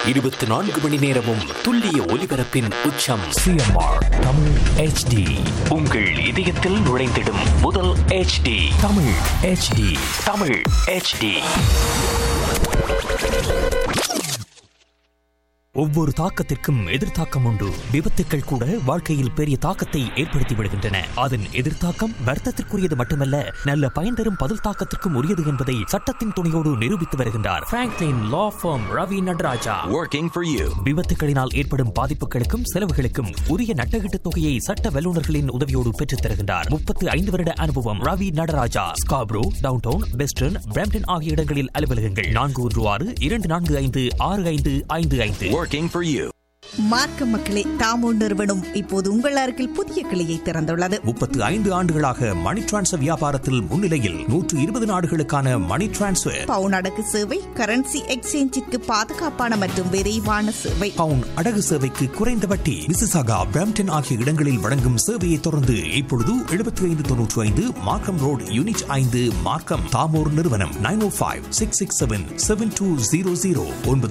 24 மணி நேரமும் துல்லிய ஒலிபரப்பின் உச்சம். CMR Tamil HD. உங்கள் இதயத்தில் நுழைந்திடும் முதல் HD. Tamil HD. Tamil HD. ஒவ்வொரு தாக்கத்திற்கும் எதிர்த்தாக்கம் உண்டு. விபத்துக்கள் கூட வாழ்க்கையில் பெரிய தாக்கத்தை ஏற்படுத்தி விடுகின்றன. அதன் எதிர்த்தாக்கம் வர்த்தத்திற்குரியது மட்டுமல்ல, நல்ல பயன் தரும் பதில் தாக்கத்திற்கும் உரியது என்பதை சட்டத்தின் துணையோடு நிரூபித்து வருகின்றார் Franklin law form Ravi Nataraja. Working for you. விபத்துகளினால் ஏற்படும் பாதிப்புகளுக்கும் செலவுகளுக்கும் உரிய நட்டகீட்டு தொகையை சட்ட வல்லுநர்களின் உதவியோடு பெற்றுத் தருகின்றார். 35 வருட அனுபவம். Ravi Nataraja. Scarborough, downtown, western, Brampton ஆகிய இடங்களில் அலுவலகங்கள். 416-245-6555. Working for you. மார்க்க மக்களே, தாமோ நிறுவனம் இப்போது உங்கள் அருகில் புதிய கிளையை திறந்துள்ளது. 35 ஆண்டுகளாக மணி டிரான்ஸ்ஃபர் வியாபாரத்தில் முன்னிலையில் 120 நாடுகளுக்கான மணி டிரான்ஸ்ஃபர், பவுன் அடகு சேவை, கரன்சி எக்ஸ்சேஞ்சிற்கு பாதுகாப்பான மற்றும் விரைவான சேவை, பவுன் அடகு சேவைக்கு குறைந்த வட்டி. மிசிசாகா, பிரம்ப்டன் ஆகிய இடங்களில் வழங்கும் சேவையை தொடர்ந்து இப்பொழுது 7595 மார்க்கம் ரோடு, யூனிட் 5, மார்க்கம். தாமோர் நிறுவனம் 905-667-7200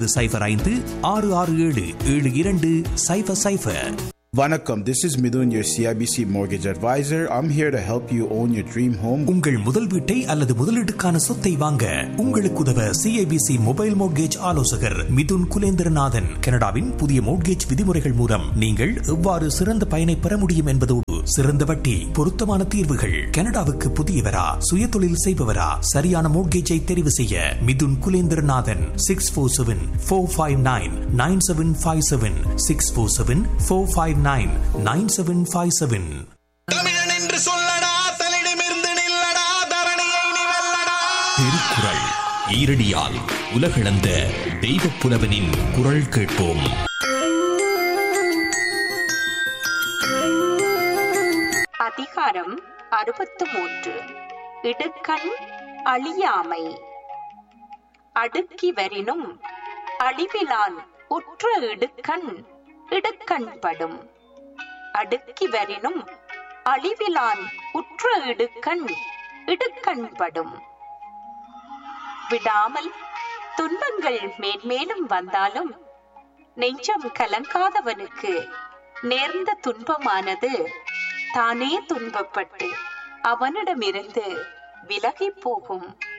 967-667-7200. Vanakkam, this is Midun, your CIBC mortgage advisor. I'm here to help you own your dream home. உங்கள் முதல் வீட்டை அல்லது முதலீட்டுக்கான சொத்தை வாங்க உங்களுக்கு உதவ சிஐபிசி மொபைல் மோட்கேஜ் ஆலோசகர் மிதுன் குலேந்திரநாதன். கனடாவின் புதிய மோட்கேஜ் விதிமுறைகள் மூலம் நீங்கள் எவ்வாறு சிறந்த பயனை பெற முடியும் என்பதோடு சிறந்த வட்டி, பொருத்தமான தீர்வுகள். கனடாவுக்கு புதியவரா, சுய தொழில் செய்பவரா, சரியான மோட்கேஜை தெரிவு செய்ய மிதுன் குலேந்திரநாதன். 647-459-9757 647-459-9757. தமிழன் என்று சொல்லடா, தலிடமிருந்து நில்லடா, தரணியை நீ வெல்லடா. திருக்குறள் ஈரடியால் உலகளந்த தெய்வப் புலவனின் குரல் கேட்போம். அதிகாரம் 63. இடுக்கண் அழியாமை. அடுக்கி வரினும் அழிவிலான் உற்ற இடுக்கண் இடுக்கண்படும். அடுக்கி வரினும் அழிவிலான் உற்ற இடுக்கண் இடுக்கண்படும். விடாமல் துன்பங்கள் மேன்மேலும் வந்தாலும் நெஞ்சம் கலங்காதவனுக்கு நேர்ந்த துன்பமானது தானே துன்பப்பட்டு அவனிடமிருந்து விலகி போகும்.